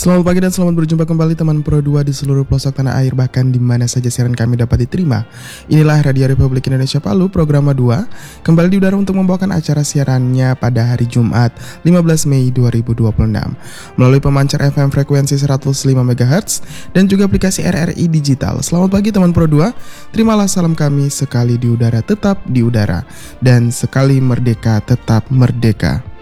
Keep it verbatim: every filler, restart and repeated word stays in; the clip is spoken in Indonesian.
Selamat pagi dan selamat berjumpa kembali teman Pro dua di seluruh pelosok tanah air, bahkan di mana saja siaran kami dapat diterima. Inilah Radio Republik Indonesia Palu, program dua, kembali di udara untuk membawakan acara siarannya pada hari Jumat lima belas Mei dua ribu dua puluh enam melalui pemancar F M frekuensi seratus lima megahertz dan juga aplikasi R R I Digital. Selamat pagi teman Pro dua, terimalah salam kami, sekali di udara tetap di udara, dan sekali merdeka tetap merdeka.